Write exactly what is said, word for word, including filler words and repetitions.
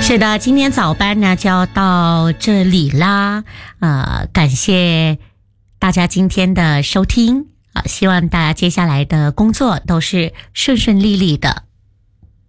是的，今天早班呢就要到这里啦，呃，感谢大家今天的收听啊、呃，希望大家接下来的工作都是顺顺利利的。